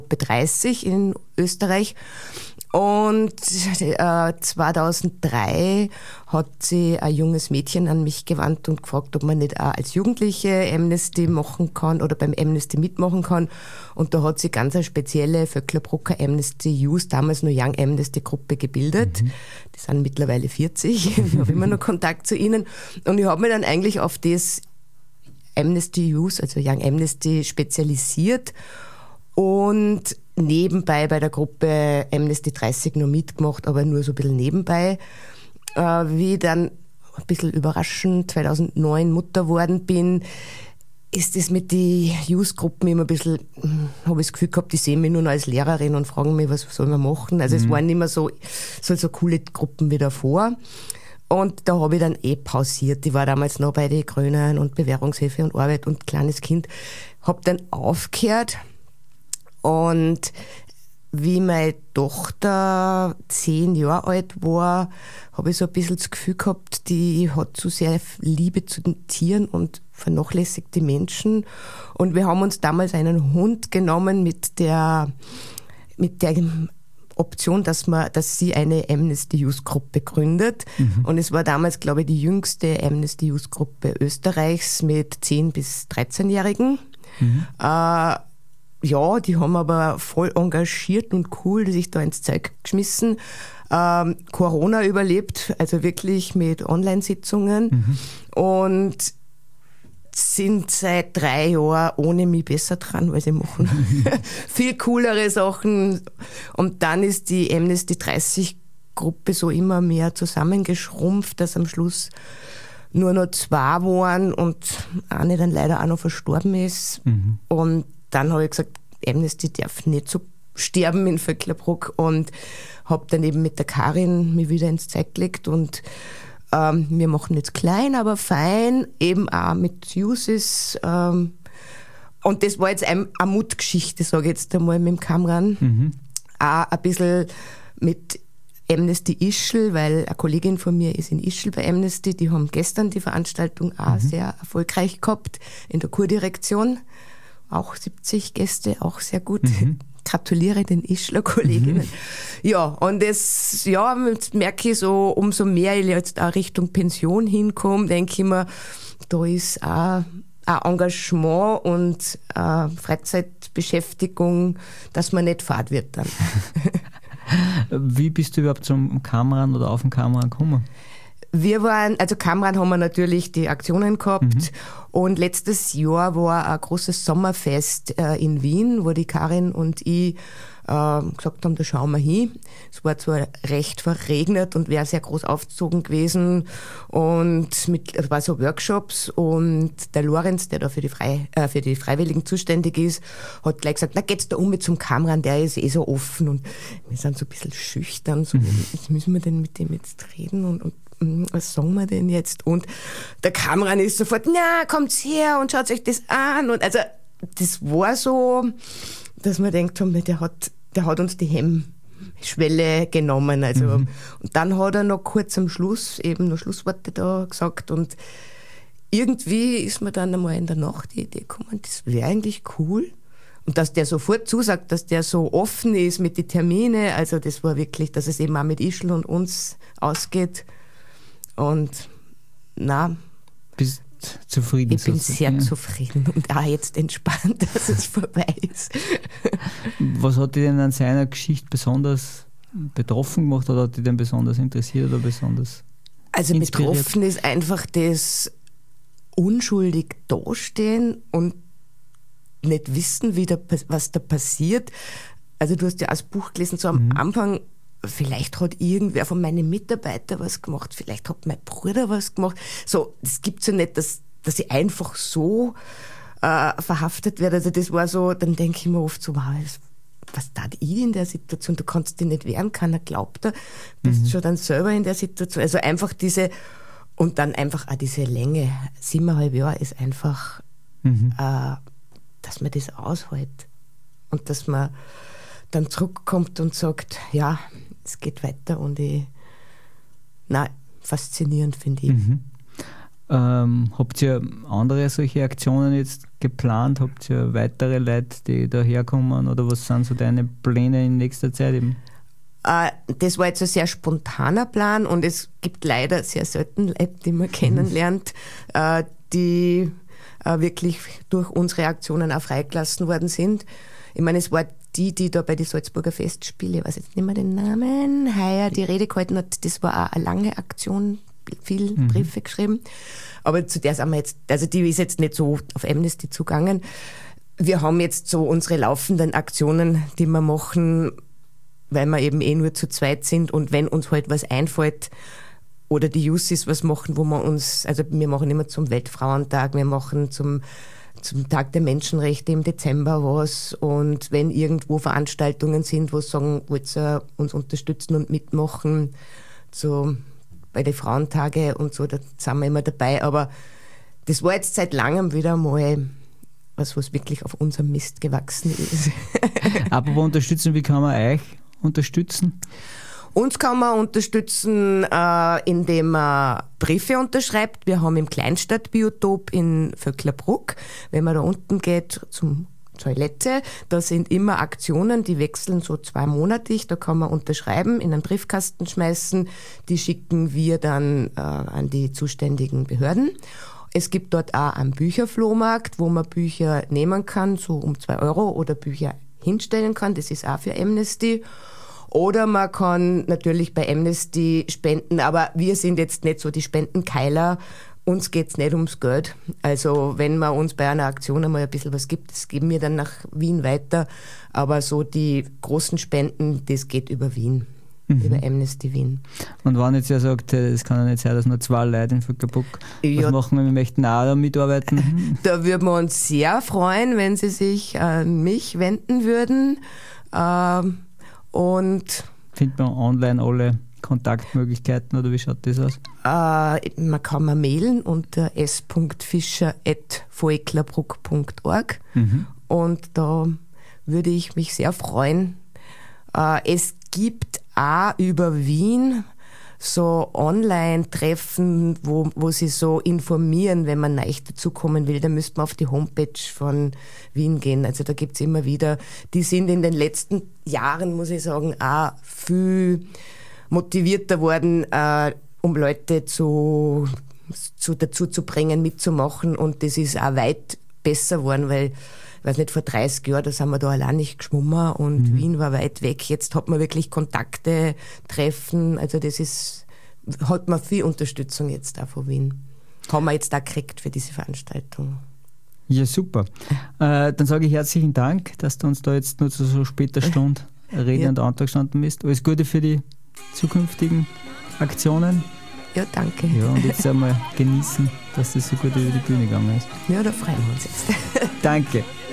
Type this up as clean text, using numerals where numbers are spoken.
Gruppe 30 in Österreich. Und 2003 hat sich ein junges Mädchen an mich gewandt und gefragt, ob man nicht auch als Jugendliche Amnesty machen kann oder beim Amnesty mitmachen kann. Und da hat sie ganz eine spezielle Vöcklerbrucker Amnesty Youth, damals nur Young Amnesty Gruppe gebildet. Die sind mittlerweile 40, ich habe immer noch Kontakt zu ihnen. Und ich habe mich dann eigentlich auf das Amnesty Youth, also Young Amnesty, spezialisiert und nebenbei bei der Gruppe Amnesty 30 noch mitgemacht, aber nur so ein bisschen nebenbei. Wie ich dann ein bisschen überraschend 2009 Mutter geworden bin, ist das mit den Youth-Gruppen immer ein bisschen, habe ich das Gefühl gehabt, die sehen mich nur noch als Lehrerin und fragen mich, was soll man machen. Also es waren nicht mehr so coole Gruppen wie davor. Und da habe ich dann pausiert. Ich war damals noch bei den Grünen und Bewährungshilfe und Arbeit und kleines Kind. Habe dann aufgehört. Und wie meine Tochter 10 Jahre alt war, habe ich so ein bisschen das Gefühl gehabt, die hat zu sehr Liebe zu den Tieren und vernachlässigt die Menschen. Und wir haben uns damals einen Hund genommen mit der Option, dass sie eine Amnesty Youth Gruppe gründet. Und es war damals, glaube ich, die jüngste Amnesty Youth Gruppe Österreichs mit 10- bis 13-Jährigen. Ja, die haben aber voll engagiert und cool sich da ins Zeug geschmissen. Corona überlebt, also wirklich mit Online-Sitzungen und sind seit 3 Jahren ohne mich besser dran, weil sie machen viel coolere Sachen. Und dann ist die Amnesty 30 Gruppe so immer mehr zusammengeschrumpft, dass am Schluss nur noch 2 waren und eine dann leider auch noch verstorben ist. Und dann habe ich gesagt, Amnesty darf nicht so sterben in Vöcklerbruck und habe dann eben mit der Karin mich wieder ins Zeug gelegt und wir machen jetzt klein, aber fein, eben auch mit Uses. Und das war jetzt eine Mutgeschichte, sage ich jetzt einmal, mit dem Kamran. Auch ein bisschen mit Amnesty Ischl, weil eine Kollegin von mir ist in Ischl bei Amnesty, die haben gestern die Veranstaltung auch sehr erfolgreich gehabt in der Kurdirektion. Auch 70 Gäste, auch sehr gut. Gratuliere den Ischler Kolleginnen. Ja, und jetzt merke ich so, umso mehr ich jetzt auch Richtung Pension hinkomme, denke ich mir, da ist auch ein Engagement und Freizeitbeschäftigung, dass man nicht fad wird dann. Wie bist du überhaupt zum Kamran oder auf den Kamran gekommen? Kamran haben wir natürlich die Aktionen gehabt und letztes Jahr war ein großes Sommerfest in Wien, wo die Karin und ich gesagt haben, da schauen wir hin. Es war zwar recht verregnet und wäre sehr groß aufgezogen gewesen und es war so Workshops und der Lorenz, der da für die Freiwilligen zuständig ist, hat gleich gesagt, na geht's da mit zum Kamran, der ist so offen und wir sind so ein bisschen schüchtern, so, müssen wir denn mit dem jetzt reden und was sagen wir denn jetzt? Und der Kamran ist sofort, na, kommt's her und schaut euch das an. Und also, das war so, dass wir gedacht haben, der hat uns die Hemmschwelle genommen. Also, und dann hat er noch kurz am Schluss eben noch Schlussworte da gesagt und irgendwie ist mir dann einmal in der Nacht die Idee gekommen, das wäre eigentlich cool. Und dass der sofort zusagt, dass der so offen ist mit den Terminen, also das war wirklich, dass es eben auch mit Ischl und uns ausgeht. Und bist zufrieden? Ich bin sehr zufrieden und auch jetzt entspannt, dass es vorbei ist. Was hat dich denn an seiner Geschichte besonders betroffen gemacht oder hat dich denn besonders interessiert oder besonders inspiriert? Betroffen ist einfach das unschuldig dastehen und nicht wissen, was da passiert. Also du hast ja auch das Buch gelesen, so am Anfang, vielleicht hat irgendwer von meinen Mitarbeitern was gemacht, vielleicht hat mein Bruder was gemacht. So, das gibt's ja nicht, dass ich einfach so verhaftet werde. Also das war so, dann denke ich mir oft so, wow, was tat ich in der Situation? Du kannst dich nicht wehren, keiner glaubt da, bist schon dann selber in der Situation. Also einfach und dann einfach auch diese Länge, 7,5 Jahre ist einfach, dass man das aushält und dass man dann zurückkommt und sagt, ja, es geht weiter und faszinierend finde ich. Habt ihr andere solche Aktionen jetzt geplant? Habt ihr weitere Leute, die da herkommen? Oder was sind so deine Pläne in nächster Zeit eben? Das war jetzt ein sehr spontaner Plan und es gibt leider sehr selten Leute, die man kennenlernt, die wirklich durch unsere Aktionen auch freigelassen worden sind. Ich meine, es war die da bei den Salzburger Festspiele, ich weiß jetzt nicht mehr den Namen, heuer die Rede gehalten hat, das war auch eine lange Aktion, viel Briefe geschrieben. Aber zu der sind wir jetzt, also die ist jetzt nicht so auf Amnesty zugegangen. Wir haben jetzt so unsere laufenden Aktionen, die wir machen, weil wir eben nur zu zweit sind und wenn uns halt was einfällt oder die Jussis was machen, wo wir uns, also wir machen immer zum Weltfrauentag, wir machen zum Tag der Menschenrechte im Dezember was und wenn irgendwo Veranstaltungen sind, wo sie sagen, wollt ihr uns unterstützen und mitmachen, so bei den Frauentage und so, da sind wir immer dabei, aber das war jetzt seit langem wieder mal was wirklich auf unserem Mist gewachsen ist. Apropos unterstützen, wie kann man euch unterstützen? Uns kann man unterstützen, indem man Briefe unterschreibt. Wir haben im Kleinstadtbiotop in Vöcklerbruck, wenn man da unten geht zum Toilette, da sind immer Aktionen, die wechseln so 2-monatig, da kann man unterschreiben, in einen Briefkasten schmeißen, die schicken wir dann an die zuständigen Behörden. Es gibt dort auch einen Bücherflohmarkt, wo man Bücher nehmen kann, so um 2 Euro oder Bücher hinstellen kann, das ist auch für Amnesty. Oder man kann natürlich bei Amnesty spenden, aber wir sind jetzt nicht so die Spendenkeiler. Uns geht's nicht ums Geld. Also wenn man uns bei einer Aktion einmal ein bisschen was gibt, das geben wir dann nach Wien weiter. Aber so die großen Spenden, das geht über Wien, über Amnesty Wien. Und wenn jetzt wer sagt, es kann ja nicht sein, dass nur 2 Leute in Vöcklerbruck was machen, wir möchten auch da mitarbeiten. Da würden wir uns sehr freuen, wenn Sie sich an mich wenden würden. Und findet man online alle Kontaktmöglichkeiten oder wie schaut das aus? Man kann mir mailen unter s.fischer@vöcklerbruck.org und da würde ich mich sehr freuen. Es gibt auch über Wien so Online-Treffen, wo sie so informieren, wenn man neu dazukommen will, dann müsste man auf die Homepage von Wien gehen. Also da gibt's immer wieder, die sind in den letzten Jahren, muss ich sagen, auch viel motivierter worden, um Leute dazu zu bringen, mitzumachen und das ist auch weit besser geworden, weil ich weiß nicht, vor 30 Jahren, da sind wir da allein nicht geschwommen und Wien war weit weg. Jetzt hat man wirklich Kontakte, Treffen, also hat man viel Unterstützung jetzt auch von Wien. Haben wir jetzt auch gekriegt für diese Veranstaltung. Ja, super. Dann sage ich herzlichen Dank, dass du uns da jetzt nur zu so später Stunde Rede und Antrag gestanden bist. Alles Gute für die zukünftigen Aktionen. Ja, danke. Ja, und jetzt einmal genießen, dass das so gut über die Bühne gegangen ist. Ja, da freuen wir uns jetzt. Danke.